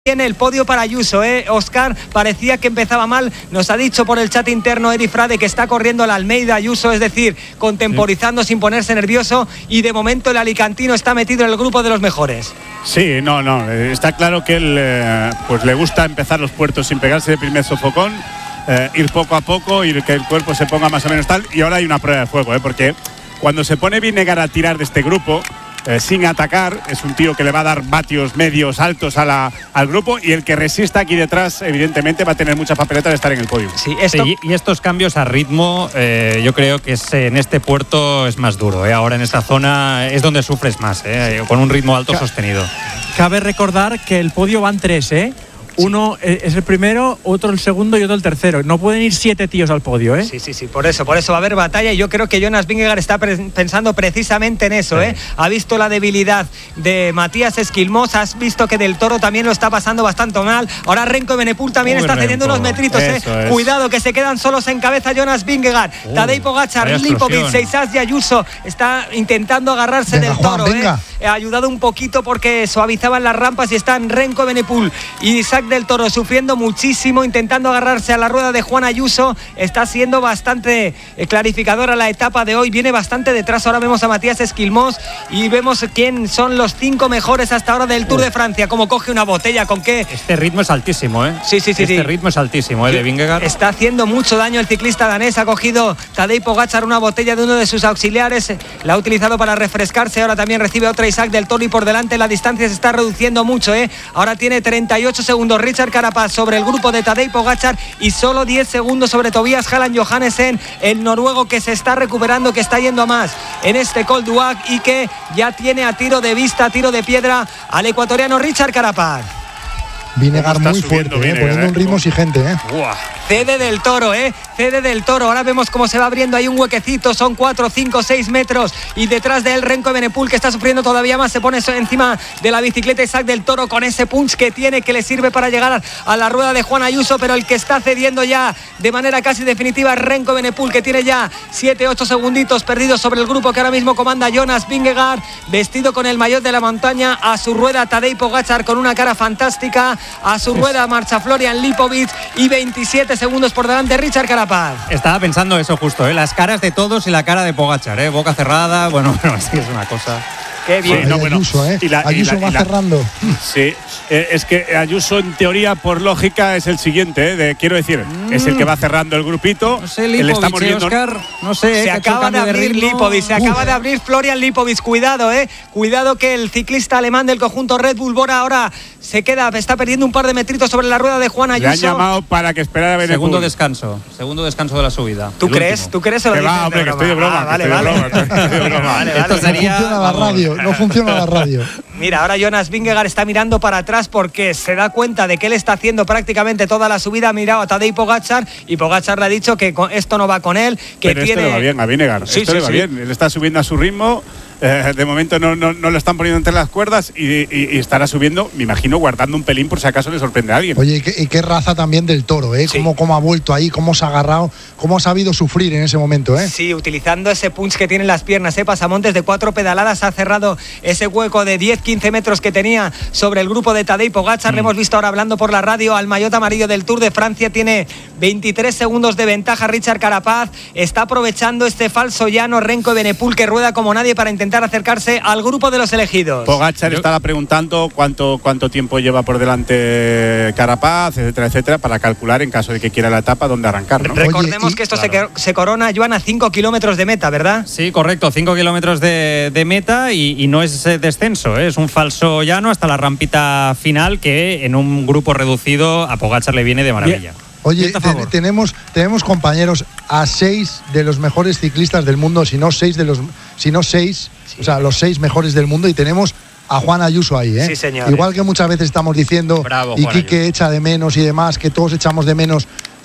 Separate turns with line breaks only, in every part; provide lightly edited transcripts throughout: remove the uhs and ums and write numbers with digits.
Tiene el podio para Ayuso, Óscar, parecía que empezaba mal. Nos ha dicho por el chat interno Eri Frade que está corriendo la Almeida Ayuso, es decir, contemporizando sin ponerse nervioso, y de momento el alicantino está metido en el grupo de los mejores.
Sí, está claro que él pues le gusta empezar los puertos sin pegarse de primer sofocón, ir poco a poco y que el cuerpo se ponga más o menos tal. Y ahora hay una prueba de fuego, porque cuando se pone Vingegaard a tirar de este grupo, sin atacar, es un tío que le va a dar vatios medios altos al grupo, y el que resista aquí detrás evidentemente va a tener mucha papeleta de estar en el podio.
Sí, y estos cambios a ritmo yo creo que en este puerto es más duro, ahora en esta zona es donde sufres más, con un ritmo alto sostenido.
Cabe recordar que el podio van 3, Uno es el primero, otro el segundo y otro el tercero. No pueden ir 7 tíos al podio,
Sí, por eso va a haber batalla, y yo creo que Jonas Vingegaard está pensando precisamente en eso, Ha visto la debilidad de Matías Esquilmós, has visto que Del Toro también lo está pasando bastante mal. Ahora Renko Evenepoel también está cediendo unos metritos, Cuidado que se quedan solos en cabeza Jonas Vingegaard. Tadej Pogačar, Lipovic, Seisas y Ayuso está intentando agarrarse Del Toro, Ha ayudado un poquito porque suavizaban las rampas, y están Renko Evenepoel y Isaac Del Toro sufriendo muchísimo, intentando agarrarse a la rueda de Juan Ayuso. Está siendo bastante clarificadora la etapa de hoy, viene bastante detrás. Ahora vemos a Matías Esquilmós y vemos quién son los 5 mejores hasta ahora del Tour de Francia. Como coge una botella, con qué.
Este ritmo es altísimo,
Sí.
Este ritmo es altísimo, de Vingegaard.
Está haciendo mucho daño el ciclista danés. Ha cogido Tadej Pogačar una botella de uno de sus auxiliares, la ha utilizado para refrescarse. Ahora también recibe otra Isaac Del Toro, y por delante la distancia se está reduciendo mucho, Ahora tiene 38 segundos Richard Carapaz sobre el grupo de Tadej Pogačar, y solo 10 segundos sobre Tobias Halland Johannessen, el noruego que se está recuperando, que está yendo a más en este Col d'Huac, y que ya tiene a tiro de vista, a tiro de piedra al ecuatoriano Richard Carapaz.
Vingegaard muy fuerte, poniendo un ritmo exigente,
Cede Del Toro, Cede Del Toro. Ahora vemos cómo se va abriendo ahí un huequecito. Son 4, 5, 6 metros. Y detrás de él Renko Evenepoel, que está sufriendo todavía más. Se pone encima de la bicicleta Isaac Del Toro, con ese punch que tiene, que le sirve para llegar a la rueda de Juan Ayuso. Pero el que está cediendo ya de manera casi definitiva es Renko Evenepoel, que tiene ya 7, 8 segunditos perdidos sobre el grupo que ahora mismo comanda Jonas Vingegaard, vestido con el maillot de la montaña. A su rueda Tadej Pogačar con una cara fantástica. A su rueda marcha Florian Lipovic, y 27 segundos por delante Richard Carapaz.
Estaba pensando eso justo, las caras de todos y la cara de Pogačar, boca cerrada, sí, es una cosa.
Qué bien.
Sí, Ayuso, Ayuso va cerrando.
Sí, es que Ayuso en teoría por lógica es el siguiente, quiero decir, es el que va cerrando el grupito.
No sé, Lipovic, Óscar, no sé.
Se acaba de abrir Lipovic, se acaba de abrir Florian Lipovic. Cuidado, cuidado, que el ciclista alemán del conjunto Red Bull Bora ahora está perdiendo un par de metritos sobre la rueda de Juan Ayuso.
Le han llamado para que esperara a ver
segundo descanso de la subida.
¿Tú crees? ¿Tú crees?
Que va, hombre, que estoy de broma.
Vale.
Esto sería,
no funciona la radio, no funciona la radio.
Mira, ahora Jonas Vingegaard está mirando para atrás porque se da cuenta de que él está haciendo prácticamente toda la subida. Ha mirado a Tadej Pogačar, y Pogačar le ha dicho que esto no va con él, que
pero
tiene.
Esto le va bien a Vingegaard, esto le va bien. Él está subiendo a su ritmo. De momento no lo están poniendo entre las cuerdas, y estará subiendo, me imagino, guardando un pelín por si acaso le sorprende a alguien.
Oye, y qué raza también Del Toro,
Sí.
Cómo ha vuelto ahí, cómo se ha agarrado, cómo ha sabido sufrir en ese momento,
Sí, utilizando ese punch que tiene en las piernas, Pasamontes de 4 pedaladas ha cerrado ese hueco de 10-15 metros que tenía sobre el grupo de Tadej Pogačar. Le hemos visto ahora hablando por la radio al maillot amarillo del Tour de Francia. Tiene 23 segundos de ventaja Richard Carapaz. Está aprovechando este falso llano Renko Evenepoel, que rueda como nadie para intentar acercarse al grupo de los elegidos.
Pogačar estaba preguntando cuánto tiempo lleva por delante Carapaz, etcétera, para calcular en caso de que quiera la etapa dónde arrancar, ¿no?
Recordemos que esto se corona, Joan, a 5 kilómetros de meta, ¿verdad?
Sí, correcto, 5 kilómetros de meta, y no es descenso, es un falso llano hasta la rampita final, que en un grupo reducido a Pogačar le viene de maravilla.
Bien. Oye, tenemos compañeros a 6 de los mejores ciclistas del mundo, si no 6, o sea, los 6 mejores del mundo, y tenemos a Juan Ayuso ahí,
Sí, señor.
Igual que muchas veces estamos diciendo,
bravo,
y
Juan
Quique
Ayuso
echa de menos y demás, que todos echamos de menos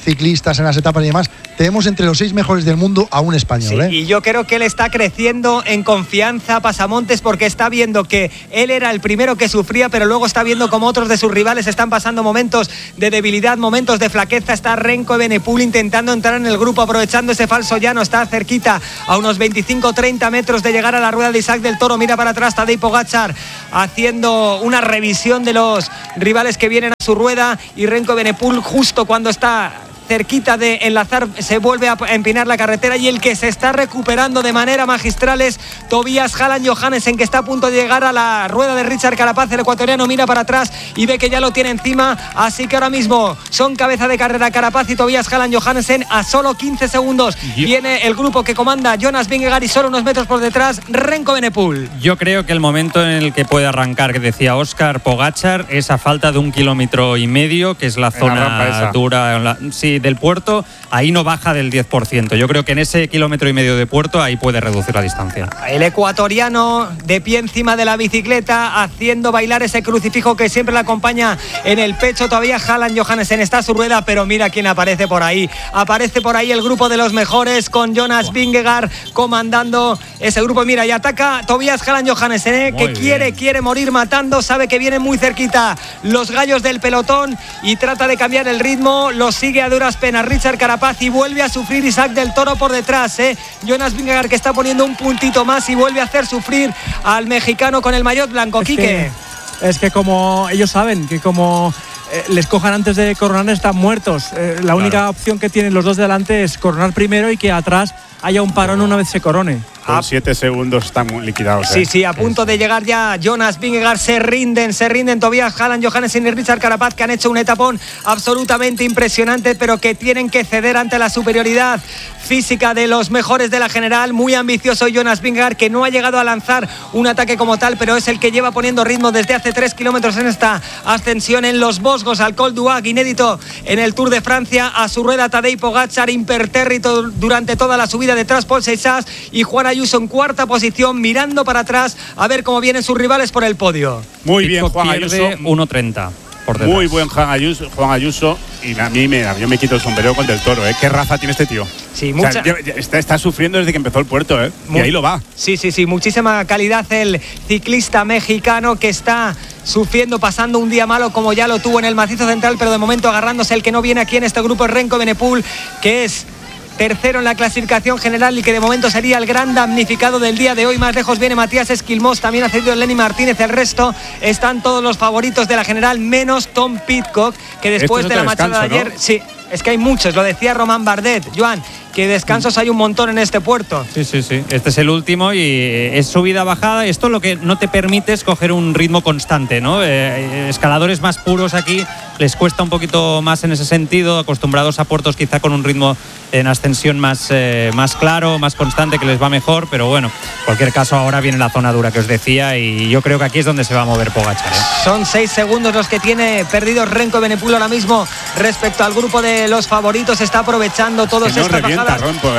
ciclistas en las etapas y demás, tenemos entre los 6 mejores del mundo a un español.
Y yo creo que él está creciendo en confianza, Pasamontes, porque está viendo que él era el primero que sufría, pero luego está viendo como otros de sus rivales están pasando momentos de debilidad, momentos de flaqueza. Está Renko Evenepoel intentando entrar en el grupo, aprovechando ese falso llano, está cerquita, a unos 25-30 metros de llegar a la rueda de Isaac del Toro. Mira para atrás Tadej Pogačar haciendo una revisión de los rivales que vienen a su rueda, y Renko Evenepoel, justo cuando está cerquita de enlazar, se vuelve a empinar la carretera, y el que se está recuperando de manera magistral es Tobias Halland Johannessen, que está a punto de llegar a la rueda de Richard Carapaz. El ecuatoriano mira para atrás y ve que ya lo tiene encima, así que ahora mismo son cabeza de carrera Carapaz y Tobias Halland Johannessen a solo 15 segundos. Viene el grupo que comanda Jonas Vingegaard y solo unos metros por detrás Renko Evenepoel.
Yo creo que el momento en el que puede arrancar, que decía Óscar, Pogačar, es a falta de 1,5 kilómetros, que es la zona dura, del puerto, ahí no baja del 10%. Yo creo que en ese 1,5 kilómetros de puerto ahí puede reducir la distancia.
El ecuatoriano de pie encima de la bicicleta, haciendo bailar ese crucifijo que siempre le acompaña en el pecho. Todavía Halland Johannessen está a su rueda, pero mira quién aparece por ahí. Aparece por ahí el grupo de los mejores, con Jonas Vingegaard comandando ese grupo. Mira, y ataca Tobias Halland Johannessen, que quiere morir matando, sabe que vienen muy cerquita los gallos del pelotón y trata de cambiar el ritmo. Lo sigue a duras penas Richard Carapaz y vuelve a sufrir Isaac del Toro por detrás. Jonas Vingegaard, que está poniendo un puntito más y vuelve a hacer sufrir al mexicano con el maillot blanco. Quique.
Es que como ellos saben que como les cojan antes de coronar están muertos. La única opción que tienen los dos delante es coronar primero y que atrás haya un parón una vez se corone.
Con 7 segundos están muy liquidados.
Sí, a punto de llegar ya Jonas Vingegaard. Se rinden Tobias Halland Johannessen y Richard Carapaz, que han hecho un etapón absolutamente impresionante, pero que tienen que ceder ante la superioridad física de los mejores de la general. Muy ambicioso Jonas Vingegaard, que no ha llegado a lanzar un ataque como tal, pero es el que lleva poniendo ritmo desde hace 3 kilómetros en esta ascensión en los Vosgos al Col d'Huac, inédito en el Tour de Francia. A su rueda Tadej Pogačar, impertérrito durante toda la subida, detrás Paul Seixas y Juan Ayuso en cuarta posición, mirando para atrás a ver cómo vienen sus rivales por el podio.
Muy bien, Juan Ayuso.
1.30 por detrás.
Muy buen Juan Ayuso. Y yo me quito el sombrero con Del Toro. ¿Qué raza tiene este tío?
Sí,
está sufriendo desde que empezó el puerto. Y ahí lo va.
Sí, muchísima calidad el ciclista mexicano, que está sufriendo, pasando un día malo como ya lo tuvo en el macizo central, pero de momento agarrándose. El que no viene aquí en este grupo es Renko Evenepoel, que es tercero en la clasificación general y que de momento sería el gran damnificado del día de hoy. Más lejos viene Matías Esquilmós, también ha cedido Lenny Martínez. El resto están todos los favoritos de la general, menos Tom Pidcock, que después de la machada de ayer, ¿no? Sí, es que hay muchos, lo decía Román Bardet, Joan, que descansos hay un montón en este puerto.
Sí. Este es el último y es subida-bajada. Esto lo que no te permite es coger un ritmo constante, ¿no? Escaladores más puros aquí les cuesta un poquito más en ese sentido, acostumbrados a puertos quizá con un ritmo en ascensión más claro, más constante, que les va mejor, pero bueno, en cualquier caso ahora viene la zona dura que os decía y yo creo que aquí es donde se va a mover Pogačar.
Son 6 segundos los que tiene perdidos Renko Evenepoel ahora mismo respecto al grupo de los favoritos. Está aprovechando todos estas bajadas.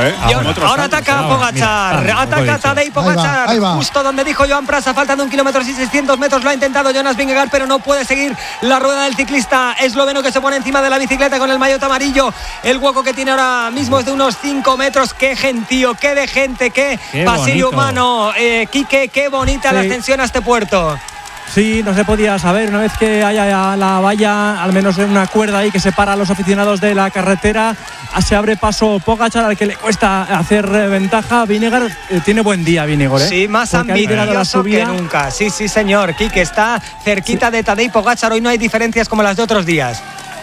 Ahora ataca Pogačar, ataca Tadej Pogačar, justo donde dijo Joan Prasa, faltando 1 kilómetro y 600 metros. Lo ha intentado Jonas Vingegaard, pero no puede seguir la rueda del ciclista esloveno, que se pone encima de la bicicleta con el maillot amarillo. El hueco que tiene ahora mismo es de unos 5 metros. Qué gentío, qué de gente, qué pasillo humano. Quique, qué bonita la ascensión a este puerto.
Sí, no se podía saber. Una vez que haya la valla, al menos en una cuerda ahí que separa a los aficionados de la carretera, se abre paso Pogačar, al que le cuesta hacer ventaja. Vingegaard tiene buen día, Vingegaard.
Sí, más ambicioso que nunca. Sí, señor. Quique está cerquita de Tadej Pogačar. Hoy no hay diferencias como las de otros días.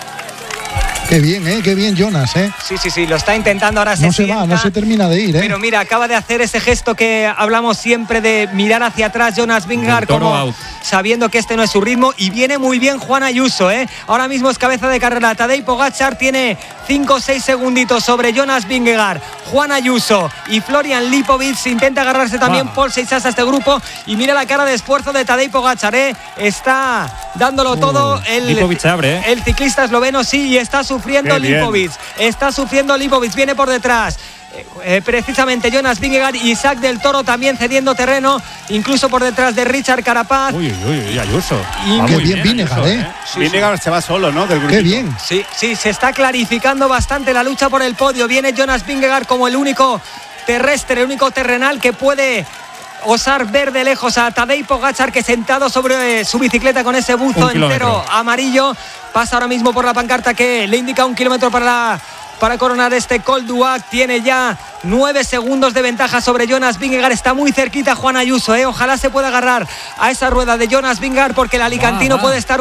Qué bien Jonas,
Sí, lo está intentando ahora.
No se termina de ir,
Pero mira, acaba de hacer ese gesto que hablamos siempre de mirar hacia atrás Jonas Vingegaard, como sabiendo que este no es su ritmo, y viene muy bien Juan Ayuso, Ahora mismo es cabeza de carrera. Tadej Pogačar tiene 5 o 6 segunditos sobre Jonas Vingegaard. Juan Ayuso y Florian Lipovic, intenta agarrarse también Paul Seixas a este grupo, y mira la cara de esfuerzo de Tadej Pogačar, está dándolo todo
Lipovic abre,
el ciclista esloveno, sí, y está sufriendo Lipovic. Está sufriendo Lipovic, viene por detrás. precisamente Jonas Vingegaard y Isaac del Toro también cediendo terreno, incluso por detrás de Richard Carapaz.
Uy, Ayuso.
Qué bien Vingegaard,
Vingegaard se va solo, ¿no? Del
Qué bien.
Sí, se está clarificando bastante la lucha por el podio. Viene Jonas Vingegaard como el único terrestre, el único terrenal que puede osar ver de lejos a Tadej Pogačar, que sentado sobre su bicicleta con ese buzo entero amarillo pasa ahora mismo por la pancarta que le indica 1 kilómetro para coronar este Col d'Huac. Tiene ya 9 segundos de ventaja sobre Jonas Vingegaard. Está muy cerquita Juan Ayuso, Ojalá se pueda agarrar a esa rueda de Jonas Vingegaard, porque el alicantino puede estar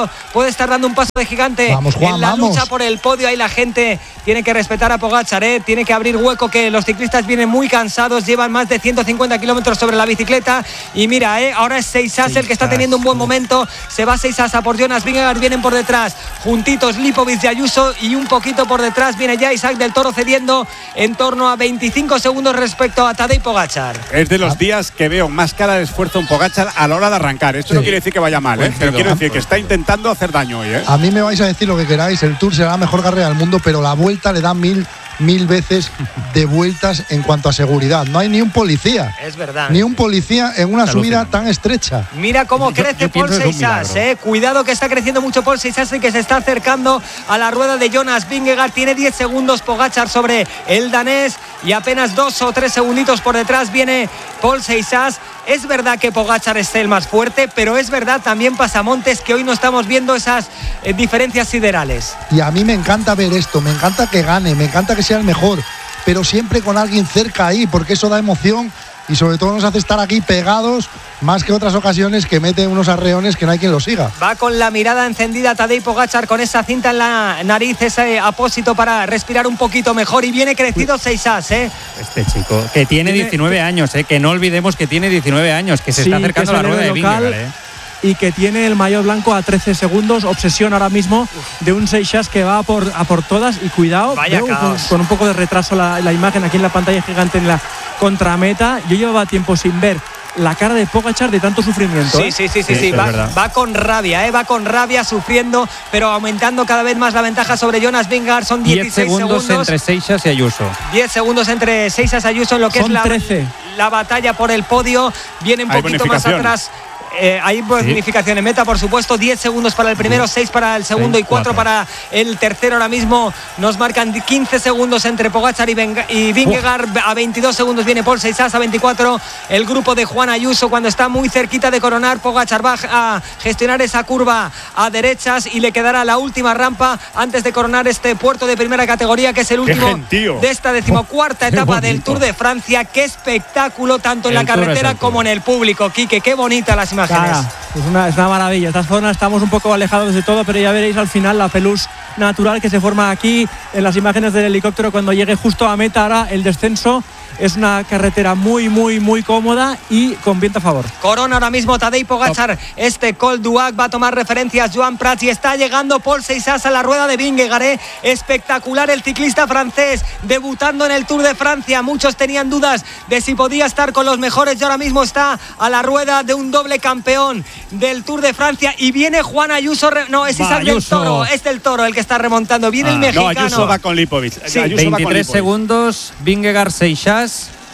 dando un paso de gigante.
Vamos, Juan,
en la
vamos.
lucha por el podio. Ahí la gente tiene que respetar a Pogačar, Tiene que abrir hueco, que los ciclistas vienen muy cansados, llevan más de 150 kilómetros sobre la bicicleta. Y mira, ahora es Seixas el que está teniendo un buen momento. Se va Seixas a por Jonas Vingegaard, vienen por detrás juntitos Lipovic y Ayuso, y un poquito por detrás viene ya Isaac del Toro cediendo en torno a 25 segundos respecto a Tadej Pogačar.
Es de los días que veo más cara de esfuerzo en Pogačar a la hora de arrancar. Esto no quiere decir que vaya mal, pero quiero decir que está intentando hacer daño hoy,
A mí me vais a decir lo que queráis, el Tour será la mejor carrera del mundo, pero la Vuelta le da mil veces de vueltas en cuanto a seguridad. No hay ni un policía.
Es verdad.
Ni un policía en una subida tan estrecha.
Mira cómo crece Paul Seixas, Cuidado, que está creciendo mucho Paul Seixas y que se está acercando a la rueda de Jonas Vingegaard. Tiene 10 segundos Pogačar sobre el danés y apenas 2 o 3 segunditos por detrás viene Paul Seixas. Es verdad que Pogačar es el más fuerte, pero es verdad también, Pasamontes, que hoy no estamos viendo esas diferencias siderales.
Y a mí me encanta ver esto, me encanta que gane, me encanta que sea el mejor, pero siempre con alguien cerca ahí, porque eso da emoción y sobre todo nos hace estar aquí pegados más que otras ocasiones que mete unos arreones que no hay quien lo siga.
Va con la mirada encendida Tadej Pogačar, con esa cinta en la nariz, ese apósito para respirar un poquito mejor, y viene crecido Seixas,
Este chico que tiene 19 años, que no olvidemos que tiene 19 años, que se está acercando a la rueda de Vingegaard,
y que tiene el maillot blanco a 13 segundos. Obsesión ahora mismo de un Seixas que va a por todas, y cuidado, con un poco de retraso la imagen aquí en la pantalla gigante en la contrameta. Yo llevaba tiempo sin ver la cara de Pogačar de tanto sufrimiento.
Sí. Va con rabia, va con rabia, sufriendo, pero aumentando cada vez más la ventaja sobre Jonas Vingegaard. Son 16
segundos entre Seixas y Ayuso.
10 segundos entre Seixas y Ayuso en lo que
son
es la batalla por el podio. Viene un poquito más atrás. Hay bonificación en meta, por supuesto. 10 segundos para el primero, 6 para el segundo y 4 para el tercero. Ahora mismo nos marcan 15 segundos entre Pogačar y Vingegaard. A 22 segundos viene Paul Seixas, a 24 el grupo de Juan Ayuso, cuando está muy cerquita de coronar. Pogačar va a gestionar esa curva a derechas y le quedará la última rampa antes de coronar este puerto de primera categoría, que es el último de esta 14ª etapa del Tour de Francia. Qué espectáculo, tanto en la carretera como en el público, Quique. Qué bonita las imágenes.
Es una maravilla. Esta zona estamos un poco alejados de todo, pero ya veréis al final la pelusa natural que se forma aquí en las imágenes del helicóptero cuando llegue justo a meta. Ahora el descenso es una carretera muy cómoda y con viento a favor.
Corona ahora mismo Tadej Pogačar este Col d'Huac. Va a tomar referencias Joan Prats y está llegando Paul Seixas a la rueda de Vingegaard. Espectacular el ciclista francés, debutando en el Tour de Francia. Muchos tenían dudas de si podía estar con los mejores y ahora mismo está a la rueda de un doble campeón del Tour de Francia. Y viene Juan Ayuso, es Isaac del Toro, es del Toro el que está remontando. Viene el mexicano.
No, Ayuso va con Lipovic.
Sí.
Ayuso
23 segundos Vingegaard, Seixas.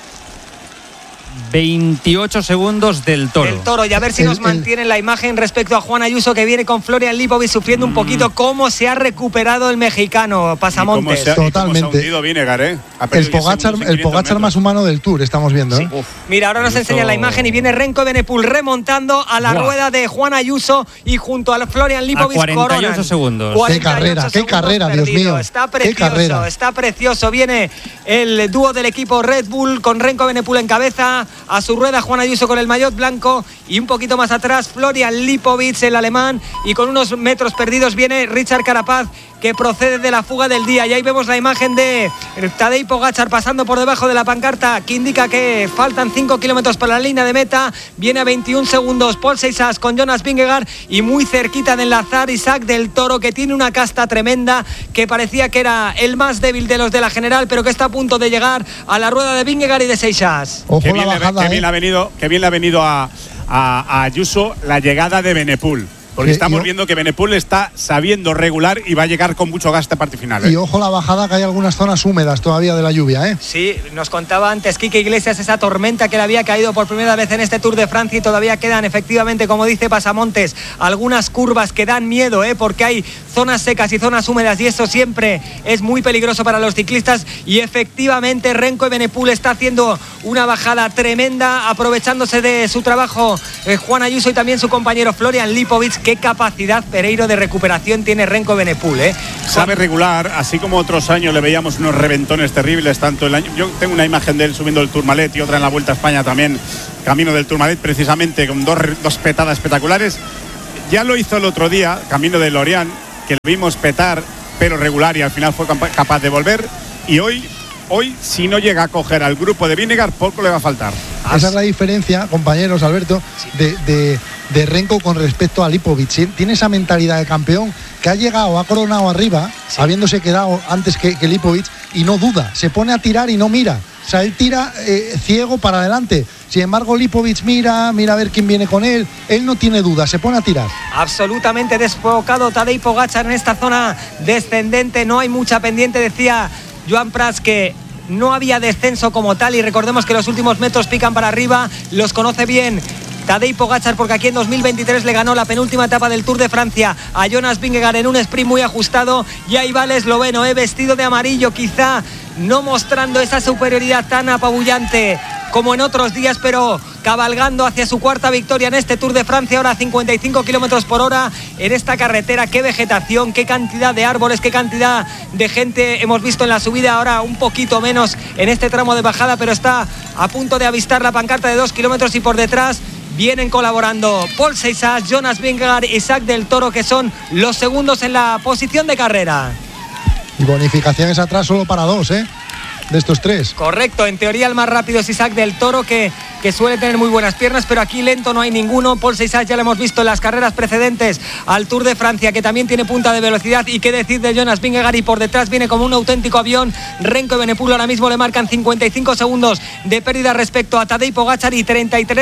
28 segundos del Toro.
El Toro, y a ver si nos mantienen la imagen respecto a Juan Ayuso, que viene con Florian Lipovic sufriendo un poquito. Cómo se ha recuperado el mexicano, Pasamontes.
Totalmente. El Pogačar más humano del Tour, estamos viendo.
Mira, ahora nos enseña la imagen y viene Renko Evenepoel remontando a la rueda de Juan Ayuso y junto a Florian Lipovic.
48 segundos.
48
qué carrera, Dios mío.
Está precioso, está precioso. Viene el dúo del equipo Red Bull con Renko Evenepoel en cabeza. A su rueda Juan Ayuso con el maillot blanco y un poquito más atrás Florian Lipovic, el alemán, y con unos metros perdidos viene Richard Carapaz, que procede de la fuga del día. Y ahí vemos la imagen de Tadej Pogačar pasando por debajo de la pancarta que indica que faltan 5 kilómetros para la línea de meta. Viene a 21 segundos Paul Seixas con Jonas Vingegaard y muy cerquita de enlazar Isaac del Toro, que tiene una casta tremenda, que parecía que era el más débil de los de la general, pero que está a punto de llegar a la rueda de Vingegaard y de Seixas.
Ojo, qué bien le ha venido
a Ayuso la llegada de Evenepoel, Porque
Sí,
estamos viendo que Benepul está sabiendo regular y va a llegar con mucho gas esta parte final.
Y ojo la bajada, que hay algunas zonas húmedas todavía de la lluvia, ¿eh?
Sí, nos contaba antes Quique Iglesias esa tormenta que le había caído por primera vez en este Tour de Francia y todavía quedan efectivamente, como dice Pasamontes, algunas curvas que dan miedo, porque hay zonas secas y zonas húmedas y eso siempre es muy peligroso para los ciclistas y efectivamente Renko Evenepoel está haciendo una bajada tremenda, aprovechándose de su trabajo Juan Ayuso y también su compañero Florian Lipovic. Qué capacidad, Pereiro, de recuperación tiene Renko Evenepoel,
Sabe regular, así como otros años le veíamos unos reventones terribles, tanto el año. Yo tengo una imagen de él subiendo el Tourmalet y otra en la Vuelta a España también, camino del Tourmalet, precisamente con dos petadas espectaculares. Ya lo hizo el otro día, camino de Lorient, que le vimos petar, pero regular, y al final fue capaz de volver. Y hoy, si no llega a coger al grupo de Vinegar, poco le va a faltar.
Esa es la diferencia, compañeros, Alberto, de Renko con respecto a Lipovic. Tiene esa mentalidad de campeón que ha llegado, ha coronado arriba, habiéndose quedado antes que Lipovic, y no duda, se pone a tirar y no mira. O sea, él tira ciego para adelante. Sin embargo, Lipovic mira a ver quién viene con él. Él no tiene duda, se pone a tirar.
Absolutamente desfocado Tadej Pogačar en esta zona descendente. No hay mucha pendiente, decía Joan Prats, que no había descenso como tal, y recordemos que los últimos metros pican para arriba. Los conoce bien Tadej Pogačar, porque aquí en 2023 le ganó la penúltima etapa del Tour de Francia a Jonas Vingegaard en un sprint muy ajustado, y ahí va el esloveno, vestido de amarillo, quizá no mostrando esa superioridad tan apabullante como en otros días, pero cabalgando hacia su cuarta victoria en este Tour de Francia, ahora a 55 kilómetros por hora en esta carretera. Qué vegetación, qué cantidad de árboles, qué cantidad de gente hemos visto en la subida, ahora un poquito menos en este tramo de bajada, pero está a punto de avistar la pancarta de 2 kilómetros, y por detrás vienen colaborando Paul Seixas, Jonas Vingegaard y Isaac del Toro, que son los segundos en la posición de carrera.
Y bonificaciones atrás solo para 2, de estos 3.
Correcto, en teoría el más rápido es Isaac del Toro, que suele tener muy buenas piernas, pero aquí lento no hay ninguno. Paul Seixas ya lo hemos visto en las carreras precedentes al Tour de Francia, que también tiene punta de velocidad. Y qué decir de Jonas Vingegaard, y por detrás viene como un auténtico avión Renko Evenepoel. Ahora mismo le marcan 55 segundos de pérdida respecto a Tadej Pogačar y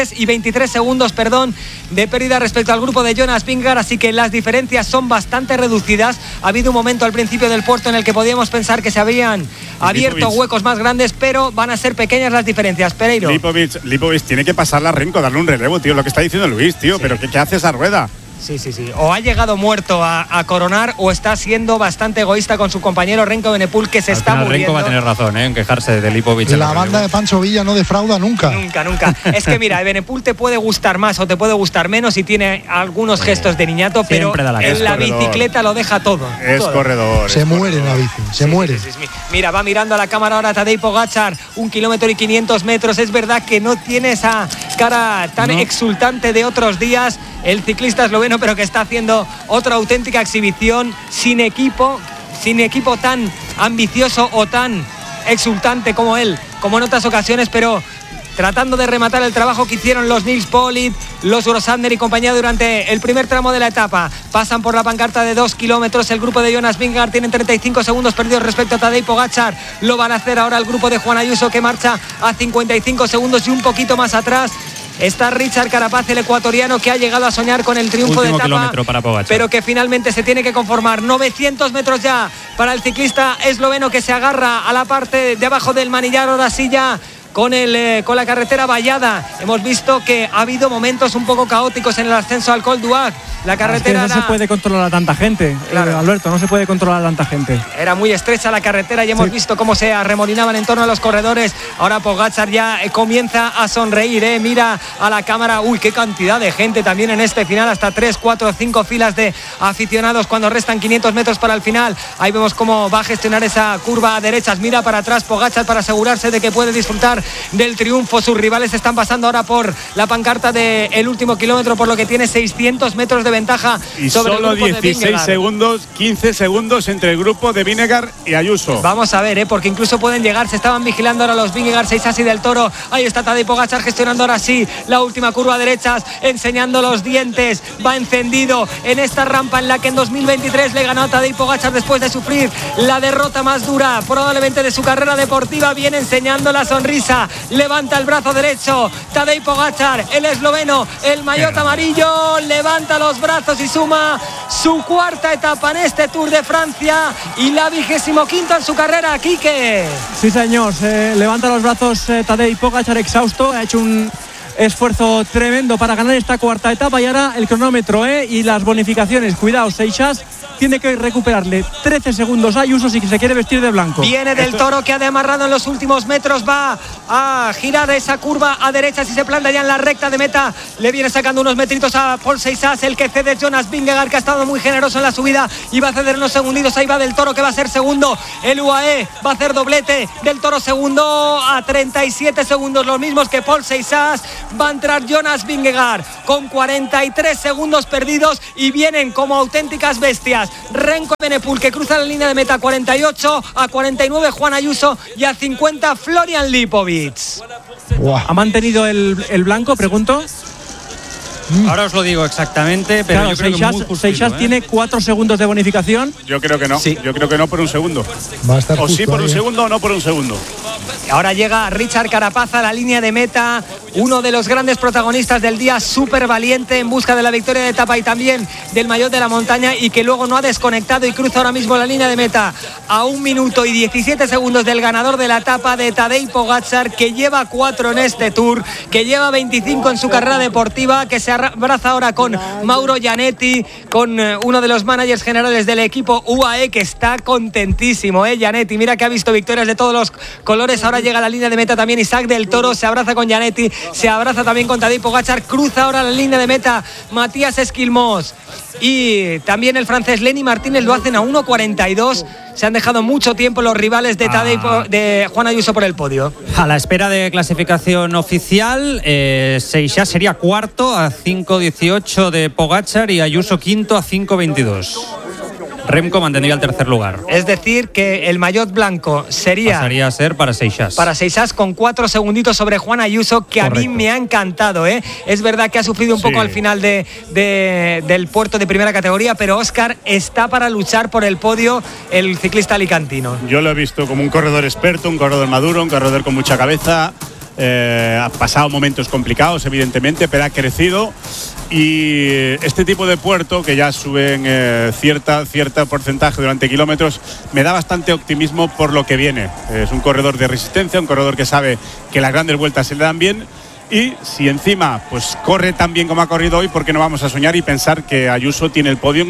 23 segundos de pérdida respecto al grupo de Jonas Vingegaard, así que las diferencias son bastante reducidas. Ha habido un momento al principio del puerto en el que podíamos pensar que se habían abierto huecos más grandes, pero van a ser pequeñas las diferencias. Pereiro.
Lipovic tiene que pasarla a Renko, darle un relevo, tío, lo que está diciendo Luis, tío, sí. Pero ¿qué hace esa rueda?
Sí. O ha llegado muerto a coronar, o está siendo bastante egoísta con su compañero Renko Evenepoel, que se está muriendo.
Renko va a tener razón en quejarse de Lipovic.
La banda de Pancho Villa no defrauda nunca.
Nunca. Es que mira, Evenepoel te puede gustar más o te puede gustar menos, y tiene algunos gestos de niñato, pero en la bicicleta lo deja todo.
Es todo. Corredor.
Se muere en la bici, se muere.
Sí. Mira, va mirando a la cámara ahora Tadej Pogačar, 1 kilómetro y 500 metros. Es verdad que no tiene esa cara tan exultante de otros días el ciclista esloveno, pero que está haciendo otra auténtica exhibición, sin equipo tan ambicioso o tan exultante como él, como en otras ocasiones, pero tratando de rematar el trabajo que hicieron los Nils Politt, los Grossander y compañía durante el primer tramo de la etapa. Pasan por la pancarta de 2 kilómetros. El grupo de Jonas Vingegaard tiene 35 segundos perdidos respecto a Tadej Pogačar. Lo van a hacer ahora el grupo de Juan Ayuso, que marcha a 55 segundos, y un poquito más atrás está Richard Carapaz, el ecuatoriano, que ha llegado a soñar con el triunfo de etapa, pero que finalmente se tiene que conformar. 900 metros ya para el ciclista esloveno, que se agarra a la parte de abajo del manillar. Ahora sí ya con la carretera vallada. Hemos visto que ha habido momentos un poco caóticos en el ascenso al Col d'Huac. La carretera
no se puede controlar a tanta gente, claro. Alberto, no se puede controlar a tanta gente.
Era muy estrecha la carretera y hemos visto cómo se arremolinaban en torno a los corredores. Ahora Pogačar ya comienza a sonreír, mira a la cámara. Uy, qué cantidad de gente también en este final, hasta 3, 4, 5 filas de aficionados cuando restan 500 metros para el final. Ahí vemos cómo va a gestionar esa curva a derechas. Mira para atrás Pogačar para asegurarse de que puede disfrutar del triunfo. Sus rivales están pasando ahora por la pancarta del último kilómetro, por lo que tiene 600 metros de ventaja
y
sobre
solo
el grupo
16 segundos, 15 segundos entre el grupo de Vingegaard y Ayuso.
Vamos a ver, porque incluso pueden llegar. Se estaban vigilando ahora los Vingegaard, Seixas y del Toro. Ahí está Tadej Pogačar gestionando ahora sí la última curva a derechas, enseñando los dientes. Va encendido en esta rampa en la que en 2023 le ganó a Tadej Pogačar después de sufrir la derrota más dura probablemente de su carrera deportiva. Viene enseñando la sonrisa, levanta el brazo derecho Tadej Pogačar, el esloveno, el maillot amarillo, levanta los los brazos y suma su cuarta etapa en este Tour de Francia y la 25ª en su carrera. Quique.
Sí, señor, se levanta los brazos Tadej Pogačar exhausto, ha hecho un esfuerzo tremendo para ganar esta cuarta etapa y ahora el cronómetro y las bonificaciones. Cuidado, Seixas tiene que recuperarle 13 segundos a Ayuso si se quiere vestir de blanco.
Viene del Toro, que ha demarrado en los últimos metros, va a girar esa curva a derecha si se planta ya en la recta de meta. Le viene sacando unos metritos a Paul Seixas, el que cede Jonas Vingegaard, que ha estado muy generoso en la subida y va a ceder unos segunditos. Ahí va del Toro, que va a ser segundo. El UAE va a hacer doblete. Del Toro segundo a 37 segundos, los mismos que Paul Seixas. Va a entrar Jonas Vingegaard con 43 segundos perdidos y vienen como auténticas bestias. Remco Evenepoel, que cruza la línea de meta a 48, a 49 Juan Ayuso y a 50 Florian Lipovic.
¿Ha mantenido el blanco, pregunto?
Ahora os lo digo exactamente, pero
claro,
yo creo que muy justito,
Seixas tiene 4 segundos de bonificación.
Yo creo que no.
Sí.
Yo creo que no por un segundo.
Va a estar
O sí
justo
por
ahí,
un segundo o no por un segundo.
Ahora llega Richard Carapaz a la línea de meta, uno de los grandes protagonistas del día, súper valiente en busca de la victoria de etapa y también del maillot de la montaña, y que luego no ha desconectado y cruza ahora mismo la línea de meta a 1 minuto y 17 segundos del ganador de la etapa, de Tadej Pogačar, que lleva 4 en este Tour, que lleva 25 en su carrera deportiva, que se abraza ahora con Mauro Gianetti, con uno de los managers generales del equipo UAE, que está contentísimo, Gianetti. Mira que ha visto victorias de todos los colores. Ahora llega a la línea de meta también Isaac del Toro, se abraza con Gianetti, se abraza también con Tadej Pogačar, cruza ahora la línea de meta Matías Esquilmós y también el francés Lenny Martínez, lo hacen a 1.42. Se han dejado mucho tiempo los rivales de Tadej, de Juan Ayuso por el podio.
A la espera de clasificación oficial, Seixas sería cuarto a 5.18 de Pogačar y Ayuso quinto a 5.22. Remco mantendría el tercer lugar.
Es decir, que el maillot blanco
pasaría a ser para Seixas.
Para Seixas, con 4 segunditos sobre Juan Ayuso, que correcto, a mí me ha encantado. Es verdad que ha sufrido un poco al final del puerto de primera categoría, pero Óscar, está para luchar por el podio el ciclista alicantino.
Yo lo he visto como un corredor experto, un corredor maduro, un corredor con mucha cabeza. Ha pasado momentos complicados, evidentemente, pero ha crecido. Y este tipo de puerto, que ya suben cierta porcentaje durante kilómetros, me da bastante optimismo por lo que viene. Es un corredor de resistencia, un corredor que sabe que las grandes vueltas se le dan bien. Y si encima pues corre tan bien como ha corrido hoy, ¿por qué no vamos a soñar y pensar que Ayuso tiene el podium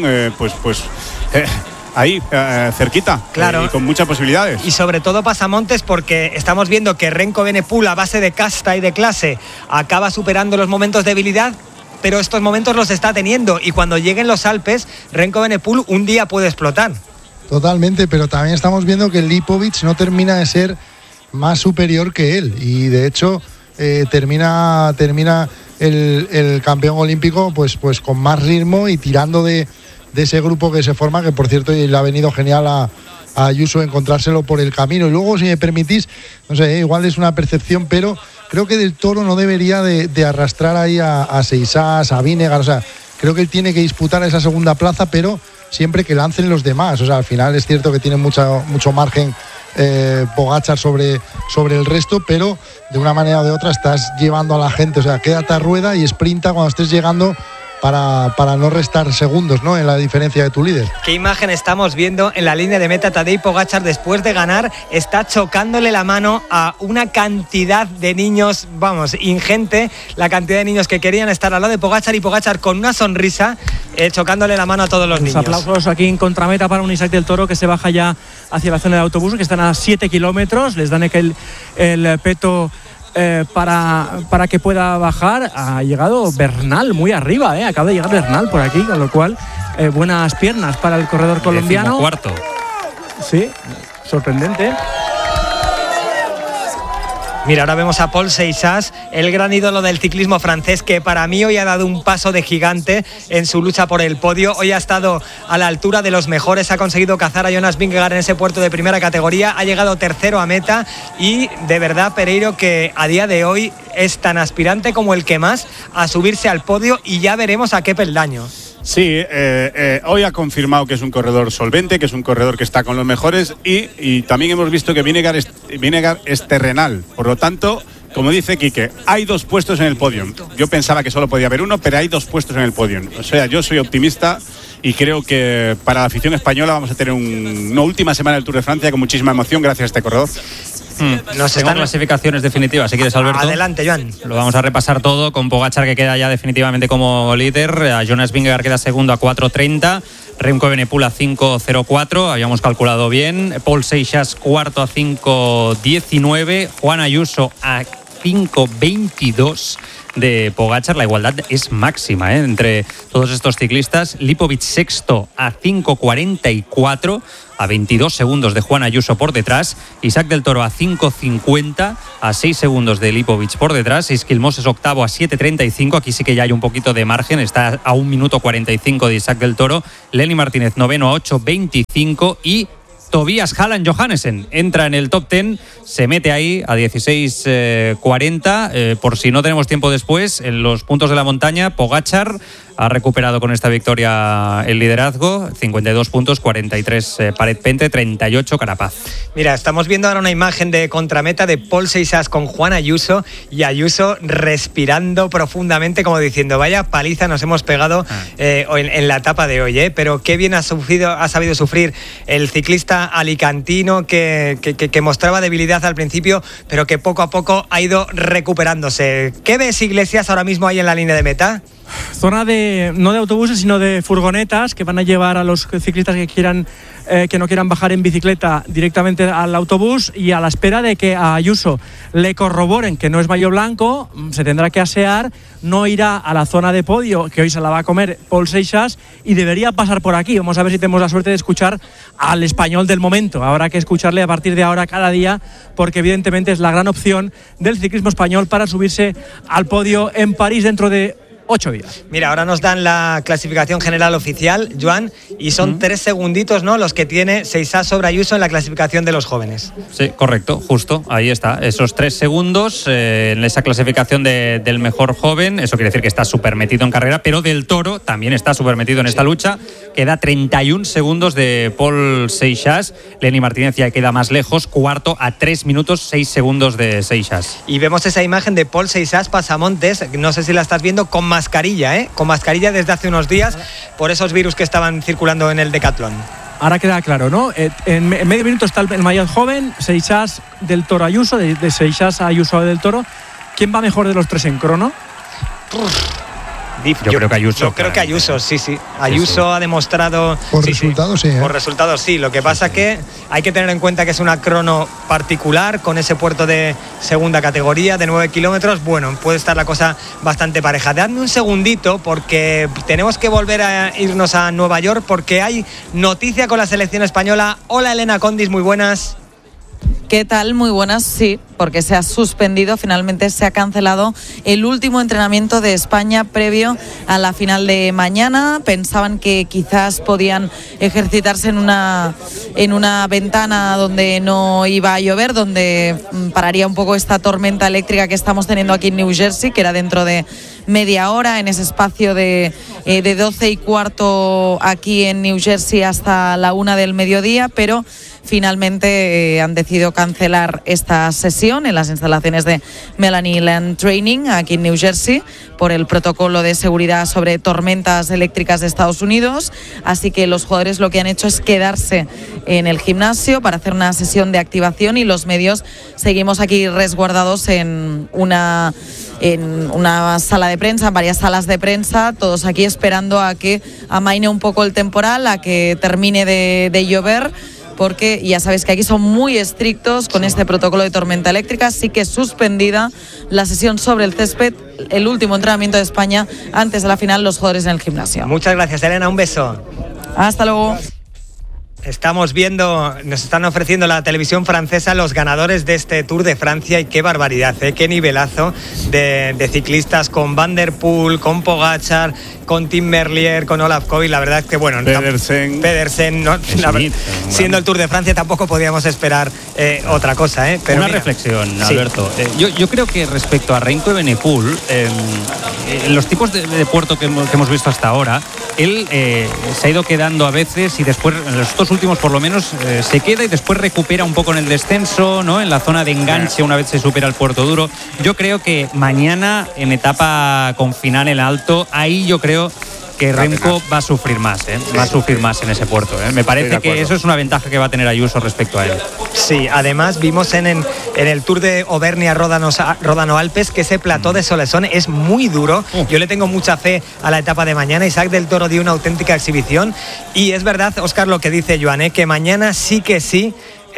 ahí, cerquita,
claro,
y con muchas posibilidades?
Y sobre todo pasamontes, porque estamos viendo que Remco Evenepoel, a base de casta y de clase, acaba superando los momentos de debilidad, pero estos momentos los está teniendo, y cuando lleguen los Alpes, Remco Evenepoel un día puede explotar.
Totalmente, pero también estamos viendo que Lipovic no termina de ser más superior que él, y de hecho termina el campeón olímpico pues con más ritmo y tirando de ese grupo que se forma, que por cierto le ha venido genial a Ayuso encontrárselo por el camino. Y luego, si me permitís, no sé, igual es una percepción, pero creo que del Toro no debería de arrastrar ahí a Seixas, a Vingegaard. O sea, creo que él tiene que disputar esa segunda plaza, pero siempre que lancen los demás. O sea, al final es cierto que tiene mucho margen Pogačar sobre el resto, pero de una manera o de otra estás llevando a la gente. O sea, quédate a rueda y sprinta cuando estés llegando, para no restar segundos, ¿no?, en la diferencia de tu líder.
¿Qué imagen estamos viendo en la línea de meta? Tadej Pogačar, después de ganar, está chocándole la mano a una cantidad de niños, vamos, ingente, la cantidad de niños que querían estar al lado de Pogačar, y Pogačar con una sonrisa chocándole la mano a todos los niños.
Aplausos aquí en contrameta para un Isaac del Toro, que se baja ya hacia la zona de autobús, que están a 7 kilómetros, les dan el peto para que pueda bajar. Ha llegado Bernal muy arriba, acaba de llegar Bernal por aquí, con lo cual buenas piernas para el corredor colombiano.
14º.
Sí, sorprendente.
Mira, ahora vemos a Paul Seixas, el gran ídolo del ciclismo francés, que para mí hoy ha dado un paso de gigante en su lucha por el podio. Hoy ha estado a la altura de los mejores, ha conseguido cazar a Jonas Vingegaard en ese puerto de primera categoría, ha llegado tercero a meta, y de verdad, Pereiro, que a día de hoy es tan aspirante como el que más a subirse al podio, y ya veremos a qué peldaño.
Sí, hoy ha confirmado que es un corredor solvente, que es un corredor que está con los mejores, y también hemos visto que Vingegaard es terrenal. Por lo tanto, como dice Quique, hay 2 puestos en el podium. Yo pensaba que solo podía haber uno, pero hay 2 puestos en el podium. O sea, yo soy optimista y creo que para la afición española vamos a tener una última semana del Tour de Francia con muchísima emoción gracias a este corredor.
Tengo clasificaciones definitivas, si quieres, Alberto.
Adelante, Joan.
Lo vamos a repasar todo con Pogačar, que queda ya definitivamente como líder. A Jonas Vingegaard queda segundo a 4.30. Remco Evenepoel a 5.04, habíamos calculado bien. Paul Seixas cuarto a 5.19. Juan Ayuso a 5.22 de Pogačar. La igualdad es máxima entre todos estos ciclistas. Lipovic sexto a 5.44, a 22 segundos de Juan Ayuso por detrás. Isaac del Toro a 5.50, a 6 segundos de Lipovic por detrás. Esquilmos es octavo a 7.35, aquí sí que ya hay un poquito de margen, está a 1 minuto 45 de Isaac del Toro. Lenny Martínez noveno a 8.25 y Tobias Haaland Johannesen entra en el top 10, se mete ahí a 16.40. Por si no tenemos tiempo después, en los puntos de la montaña, Pogačar ha recuperado con esta victoria el liderazgo, 52 puntos, 43 Paret Pente, 38 Carapaz.
Mira, estamos viendo ahora una imagen de contrameta de Paul Seixas con Juan Ayuso, y Ayuso respirando profundamente como diciendo, vaya paliza nos hemos pegado en la etapa de hoy, pero qué bien ha sabido sufrir el ciclista alicantino que mostraba debilidad al principio, pero que poco a poco ha ido recuperándose. ¿Qué ves, Iglesias, ahora mismo ahí en la línea de meta?
Zona no de autobuses, sino de furgonetas que van a llevar a los ciclistas que no quieran bajar en bicicleta directamente al autobús, y a la espera de que a Ayuso le corroboren que no es maillot blanco, se tendrá que asear, no irá a la zona de podio, que hoy se la va a comer Paul Seixas, y debería pasar por aquí. Vamos a ver si tenemos la suerte de escuchar al español del momento. Habrá que escucharle a partir de ahora cada día, porque evidentemente es la gran opción del ciclismo español para subirse al podio en París dentro de 8 días.
Mira, ahora nos dan la clasificación general oficial, Joan, y son 3 segunditos, ¿no?, los que tiene Seixas sobre Ayuso en la clasificación de los jóvenes.
Sí, correcto, justo, ahí está, esos 3 segundos en esa clasificación del mejor joven. Eso quiere decir que está súper metido en carrera, pero Del Toro también está súper metido en esta lucha. Queda 31 segundos de Paul Seixas. Lenny Martínez ya queda más lejos, cuarto a 3 minutos 6 segundos de Seixas.
Y vemos esa imagen de Paul Seixas pasamontes, no sé si la estás viendo, con mascarilla, con mascarilla desde hace unos días por esos virus que estaban circulando en el Decathlon.
Ahora queda claro, ¿no? En medio minuto está el maillot joven, Seixas, Del Toro, Ayuso, de Seixas a Ayuso, Del Toro. ¿Quién va mejor de los 3 en crono?
Yo creo que Ayuso.
Yo creo que Ayuso, sí. Ayuso ha demostrado...
Por resultados, sí.
Por resultados, sí. Lo que pasa que hay que tener en cuenta que es una crono particular, con ese puerto de segunda categoría de 9 kilómetros. Bueno, puede estar la cosa bastante pareja. Dadme un segundito, porque tenemos que volver a irnos a Nueva York, porque hay noticia con la selección española. Hola, Elena Condis, muy buenas.
¿Qué tal? Muy buenas, sí, porque se ha suspendido, finalmente se ha cancelado el último entrenamiento de España previo a la final de mañana. Pensaban que quizás podían ejercitarse en una ventana donde no iba a llover, donde pararía un poco esta tormenta eléctrica que estamos teniendo aquí en New Jersey, que era dentro de media hora, en ese espacio de 12:15 aquí en New Jersey hasta la 1 del mediodía, pero finalmente han decidido cancelar esta sesión en las instalaciones de Melanie Land Training aquí en New Jersey por el protocolo de seguridad sobre tormentas eléctricas de Estados Unidos. Así que los jugadores lo que han hecho es quedarse en el gimnasio para hacer una sesión de activación, y los medios seguimos aquí resguardados en una sala de prensa, en varias salas de prensa, todos aquí esperando a que amaine un poco el temporal, a que termine de llover, porque ya sabéis que aquí son muy estrictos con este protocolo de tormenta eléctrica. Así que suspendida la sesión sobre el césped, el último entrenamiento de España antes de la final, los jugadores en el gimnasio.
Muchas gracias, Elena, un beso.
Hasta luego.
Estamos viendo, nos están ofreciendo la televisión francesa los ganadores de este Tour de Francia, y qué barbaridad, qué nivelazo de ciclistas, con Van der Poel, con Pogačar, con Tim Merlier, con Olaf Koy. La verdad es que bueno, Pedersen, ¿no? Siendo el Tour de Francia tampoco podíamos esperar otra cosa, Pero
una reflexión, Alberto. Yo creo que respecto a Remco Evenepoel, los tipos de puerto que hemos visto hasta ahora, él se ha ido quedando a veces, y después en los 2 últimos por lo menos se queda y después recupera un poco en el descenso, ¿no? En la zona de enganche una vez se supera el Puerto Duro. Yo creo que mañana en etapa con final en alto, ahí yo creo que Remco va a sufrir más, va a sufrir más en ese puerto. Me parece que eso es una ventaja que va a tener Ayuso respecto a él.
Sí, además vimos en el Tour de Auvernia-Ródano-Alpes que ese plató de Solesón es muy duro. Yo le tengo mucha fe a la etapa de mañana. Isaac del Toro dio una auténtica exhibición y es verdad, Óscar, lo que dice Joan, que mañana sí que sí.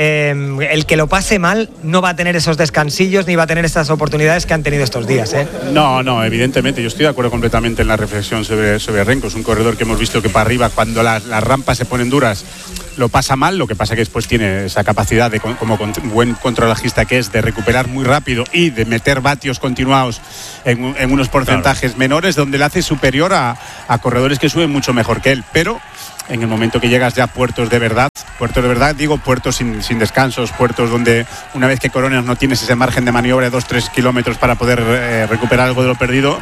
El que lo pase mal no va a tener esos descansillos ni va a tener estas oportunidades que han tenido estos días.
No, evidentemente, yo estoy de acuerdo completamente en la reflexión sobre Remco. Es un corredor que hemos visto que para arriba, cuando las rampas se ponen duras, lo pasa mal. Lo que pasa que después tiene esa capacidad de, como buen contrarrelojista que es, de recuperar muy rápido y de meter vatios continuados en unos porcentajes menores, donde le hace superior a corredores que suben mucho mejor que él. Pero en el momento que llegas ya a puertos de verdad, digo puertos sin descansos, puertos donde una vez que coronas no tienes ese margen de maniobra de 2-3 kilómetros para poder recuperar algo de lo perdido.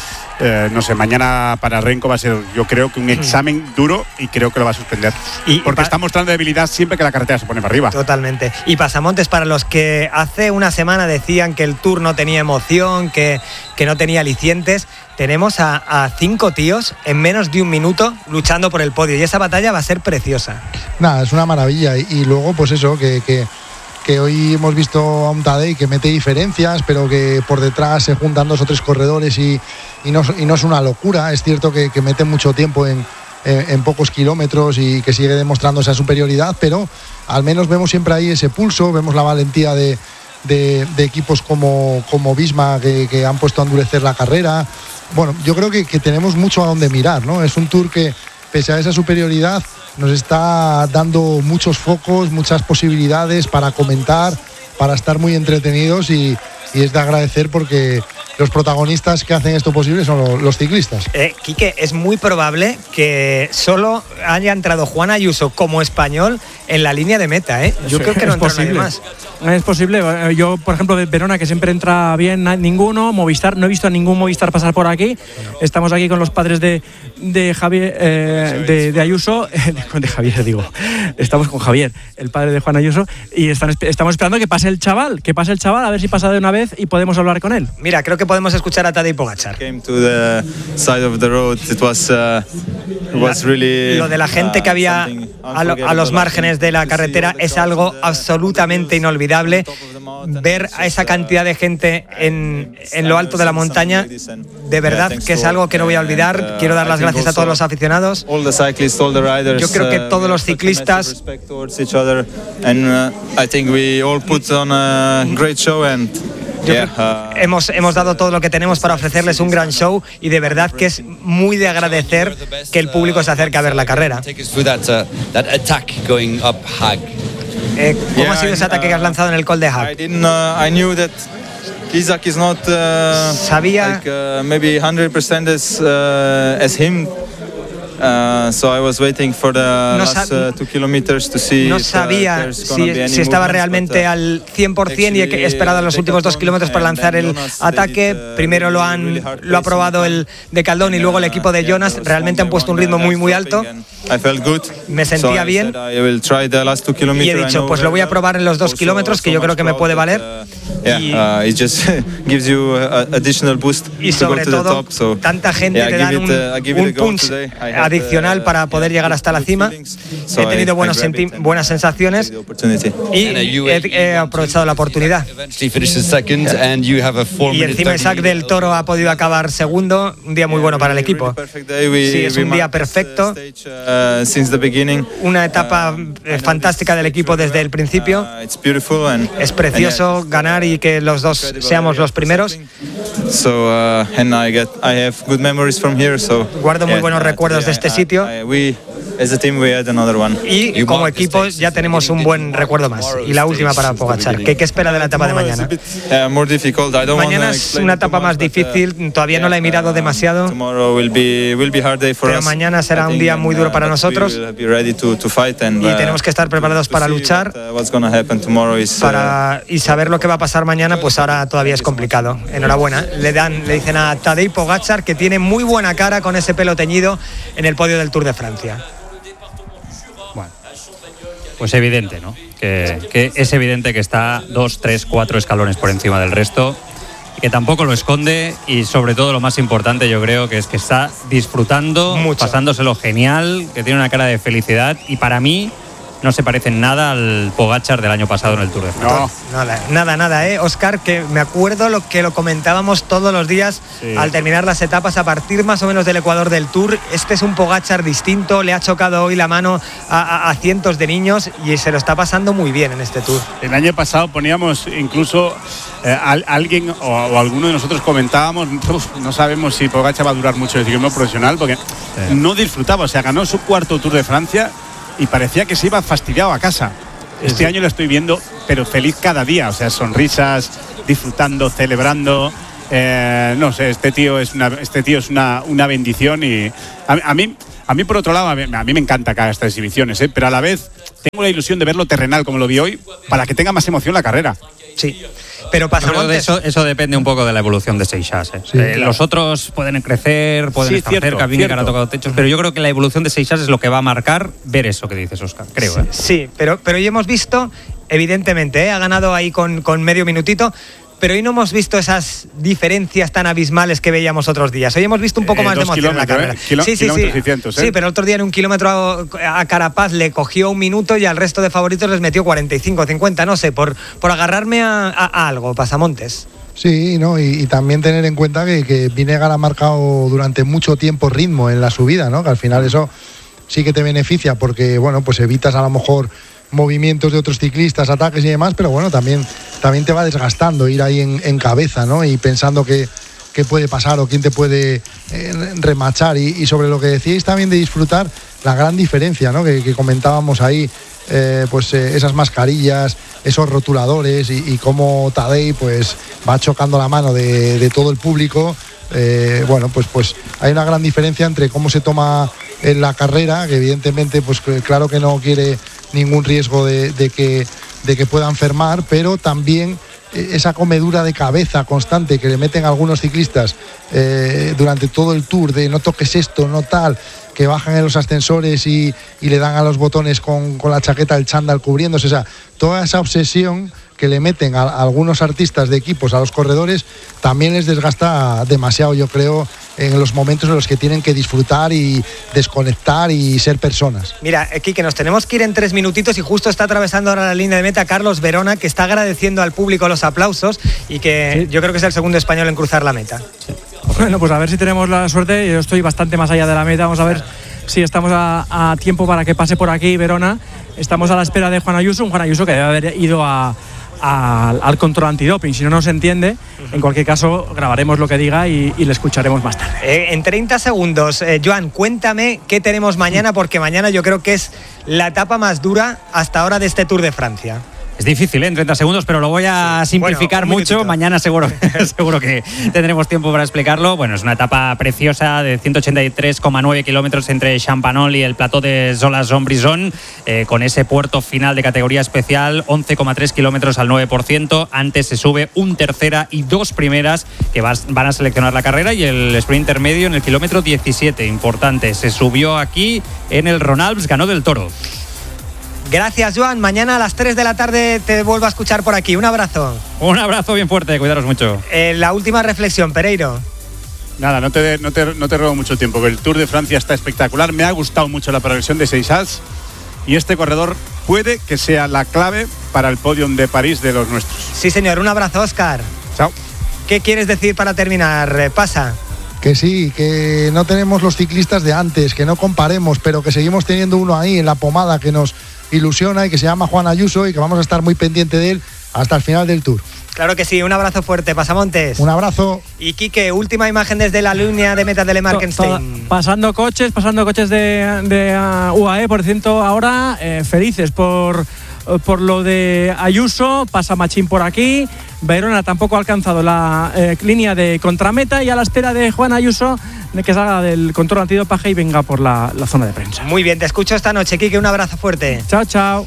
No sé, mañana para Remco va a ser, yo creo que un examen duro y creo que lo va a suspender. Porque está mostrando debilidad siempre que la carretera se pone para arriba.
Totalmente. Y pasamontes para los que hace una semana decían que el Tour no tenía emoción, que no tenía alicientes. Tenemos a 5 tíos en menos de un minuto luchando por el podio y esa batalla va a ser preciosa.
Nada, es una maravilla. Y luego, pues eso, que hoy hemos visto a un Tadej que mete diferencias, pero que por detrás se juntan 2 o 3 corredores y no es una locura. Es cierto que mete mucho tiempo en pocos kilómetros y que sigue demostrando esa superioridad, pero al menos vemos siempre ahí ese pulso, vemos la valentía de equipos como Visma que han puesto a endurecer la carrera. Bueno, yo creo que tenemos mucho a donde mirar, ¿no? Es un Tour que, pese a esa superioridad, nos está dando muchos focos, muchas posibilidades para comentar, para estar muy entretenidos y es de agradecer porque los protagonistas que hacen esto posible son los ciclistas.
Quique, es muy probable que solo haya entrado Juan Ayuso como español en la línea de meta, Yo creo que no entra nadie más.
Es posible. Yo, por ejemplo, de Verona, que siempre entra bien ninguno. Movistar, no he visto a ningún Movistar pasar por aquí. Estamos aquí con los padres de Javier, de Ayuso. De Javier, digo. Estamos con Javier, el padre de Juan Ayuso. Y estamos esperando que pase el chaval, a ver si pasa de una vez y podemos hablar con él.
Mira, creo que podemos escuchar a Tadej Pogačar. Lo de la gente que había a los márgenes de la carretera es algo absolutamente inolvidable. Ver a esa cantidad de gente en lo alto de la montaña, de verdad que es algo que no voy a olvidar. Quiero dar las gracias a todos los aficionados. Yo creo que todos los ciclistas hemos dado todo lo que tenemos para ofrecerles un gran show y de verdad que es muy de agradecer que el público se acerque a ver la carrera. ¿Cómo ha sido ese ataque que has lanzado en el Col de Haag? Sabía
maybe 100% as him. So I was waiting for the last 2 kilometers to see.
No sabía si estaba realmente al 100% y he esperado los últimos 2 kilómetros para lanzar el ataque. Primero lo ha probado el de Caldón y luego el equipo de Jonas. Realmente han puesto un ritmo muy muy alto. Me sentía bien y he dicho, pues lo voy a probar en los 2 kilómetros, que yo creo que me puede valer. Y sobre todo, tanta gente te dan un punch adicional para poder llegar hasta la cima. He tenido buenas sensaciones y he aprovechado la oportunidad. Y encima Isaac del Toro ha podido acabar segundo, un día muy bueno para el equipo. Sí, es un día perfecto, una etapa fantástica del equipo desde el principio. Es precioso ganar y que los dos seamos los primeros. Guardo muy buenos recuerdos de este sitio. Y como equipo ya tenemos un buen recuerdo más. Y la última para Pogačar. ¿Qué espera de la etapa de mañana? Mañana es una etapa más difícil. Todavía no la he mirado demasiado. Pero mañana será un día muy duro para nosotros. Y tenemos que estar preparados para luchar. Y saber lo que va a pasar mañana, pues ahora todavía es complicado. Enhorabuena. Le dicen a Tadej Pogačar que tiene muy buena cara con ese pelo teñido en el podio del Tour de Francia.
Pues evidente, ¿no? Que es evidente que está 2, 3, 4 escalones por encima del resto, que tampoco lo esconde y sobre todo lo más importante yo creo que es que está disfrutando, pasándoselo genial, que tiene una cara de felicidad y para mí no se parece en nada al Pogačar del año pasado en el Tour de Francia.
No, nada, Óscar, que me acuerdo lo que lo comentábamos todos los días al terminar las etapas a partir más o menos del Ecuador del Tour. Este es un Pogačar distinto, le ha chocado hoy la mano a cientos de niños y se lo está pasando muy bien en este Tour.
El año pasado poníamos incluso alguien o alguno de nosotros comentábamos, no sabemos si Pogačar va a durar mucho el ciclismo profesional porque no disfrutaba, o sea, ganó su cuarto Tour de Francia y parecía que se iba fastidiado a casa. Este año lo estoy viendo, pero feliz cada día, o sea, sonrisas, disfrutando, celebrando. No sé, este tío es una bendición y a mí por otro lado, a mí me encanta que haga estas exhibiciones, pero a la vez tengo la ilusión de verlo terrenal como lo vi hoy para que tenga más emoción la carrera.
Sí. Pero Pasamontes,
eso depende un poco de la evolución de Seixas.
Sí, claro.
Los otros pueden crecer, pueden estar cerca, Vingegaard ha tocado techos, pero yo creo que la evolución de Seixas es lo que va a marcar ver eso que dices, Óscar, creo.
Sí, pero hoy hemos visto, evidentemente, ha ganado ahí con medio minutito, pero hoy no hemos visto esas diferencias tan abismales que veíamos otros días. Hoy hemos visto un poco más de emoción en la carrera. Sí, pero el otro día en un kilómetro a Carapaz le cogió un minuto y al resto de favoritos les metió 45, 50, no sé, por agarrarme a algo, Pasamontes.
Sí, ¿no? Y también tener en cuenta que Vingegaard ha marcado durante mucho tiempo ritmo en la subida, ¿no? Que al final eso sí que te beneficia porque, bueno, pues evitas a lo mejor movimientos de otros ciclistas, ataques y demás, pero bueno, también te va desgastando ir ahí en cabeza, ¿no? Y pensando qué puede pasar o quién te puede remachar. Y sobre lo que decíais también de disfrutar, la gran diferencia, ¿no? Que comentábamos ahí, esas mascarillas, esos rotuladores y cómo Tadej pues va chocando la mano de todo el público. Pues hay una gran diferencia entre cómo se toma en la carrera, que evidentemente pues claro que no quiere ningún riesgo de que pueda enfermar, pero también esa comedura de cabeza constante que le meten algunos ciclistas durante todo el Tour, de no toques esto, no tal, que bajan en los ascensores y le dan a los botones con la chaqueta del chándal cubriéndose, o sea, toda esa obsesión que le meten a algunos artistas de equipos, a los corredores, también les desgasta demasiado, yo creo, en los momentos en los que tienen que disfrutar y desconectar y ser personas.
Mira, Quique, nos tenemos que ir en 3 minutitos y justo está atravesando ahora la línea de meta Carlos Verona, que está agradeciendo al público los aplausos y que yo creo que es el segundo español en cruzar la meta.
Sí. Bueno, pues a ver si tenemos la suerte. Yo estoy bastante más allá de la meta. Vamos a ver si estamos a tiempo para que pase por aquí Verona. Estamos a la espera de Juan Ayuso, un Juan Ayuso que debe haber ido al control antidoping, si no nos entiende. En cualquier caso grabaremos lo que diga y le escucharemos más tarde.
En 30 segundos, Joan, cuéntame qué tenemos mañana, porque mañana yo creo que es la etapa más dura hasta ahora de este Tour de Francia.
Es difícil, en 30 segundos, pero lo voy a simplificar mucho. Mañana seguro que tendremos tiempo para explicarlo. Bueno, es una etapa preciosa de 183,9 kilómetros entre Champagnol y el plató de Solas-Zombrisson, con ese puerto final de categoría especial, 11,3 kilómetros al 9%. Antes se sube un tercera y 2 primeras que van a seleccionar la carrera, y el sprint intermedio en el kilómetro 17, importante. Se subió aquí en el Ronalps, ganó del Toro.
Gracias, Joan. Mañana a las 3 de la tarde te vuelvo a escuchar por aquí. Un abrazo.
Un abrazo bien fuerte, cuidaros mucho.
La última reflexión, Pereiro.
Nada, no te robo mucho tiempo, que el Tour de Francia está espectacular. Me ha gustado mucho la progresión de Seixas y este corredor puede que sea la clave para el podium de París de los nuestros.
Sí, señor. Un abrazo, Óscar.
Chao.
¿Qué quieres decir para terminar? Pasa.
Que sí, que no tenemos los ciclistas de antes, que no comparemos, pero que seguimos teniendo uno ahí en la pomada que nos ilusiona y que se llama Juan Ayuso y que vamos a estar muy pendiente de él hasta el final del Tour.
Claro que sí, un abrazo fuerte, Pasamontes.
Un abrazo.
Y Quique, última imagen desde la línea de meta de Le Markenstein.
Pasando coches de UAE, por cierto, ahora felices por lo de Ayuso. Pasa Machín por aquí. Verona tampoco ha alcanzado la línea de contrameta, y a la espera de Juan Ayuso de que salga del control antidopaje y venga por la zona de prensa.
Muy bien, te escucho esta noche, Quique, un abrazo fuerte.
Chao, chao.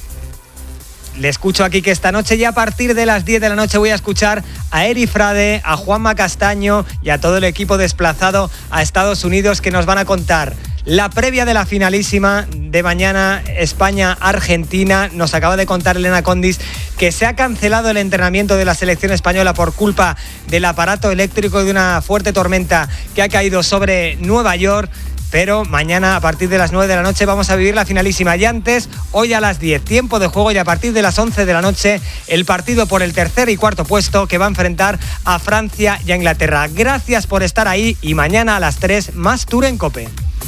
Le escucho aquí que esta noche, ya a partir de las 10 de la noche, voy a escuchar a Eri Frade, a Juanma Castaño y a todo el equipo desplazado a Estados Unidos, que nos van a contar la previa de la finalísima de mañana, España-Argentina. Nos acaba de contar Elena Condis que se ha cancelado el entrenamiento de la selección española por culpa del aparato eléctrico y de una fuerte tormenta que ha caído sobre Nueva York. Pero mañana a partir de las 9 de la noche vamos a vivir la finalísima. Y antes, hoy a las 10, tiempo de juego, y a partir de las 11 de la noche, el partido por el tercer y cuarto puesto que va a enfrentar a Francia y a Inglaterra. Gracias por estar ahí y mañana a las 3 más Tour en COPE.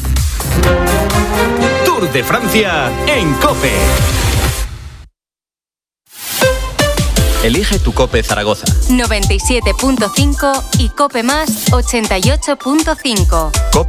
Tour de Francia en COPE. Elige tu COPE Zaragoza.
97.5 y COPE Más 88.5.
COPE.